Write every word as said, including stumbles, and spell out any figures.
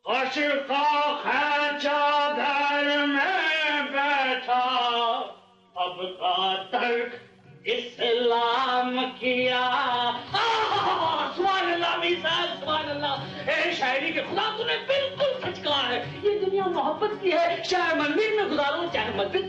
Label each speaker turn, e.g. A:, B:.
A: अशफाक है चादर में बैठा, अब का तर्क इस्लाम किया। सुभान अल्लाह मीसाल, सुभान अल्लाह। ए शायरी के खुदा तूने बिल्कुल सच कहा है। ये दुनिया मोहब्बत की है, चाहे मंदिर में गुजारो चाहे मस्जिद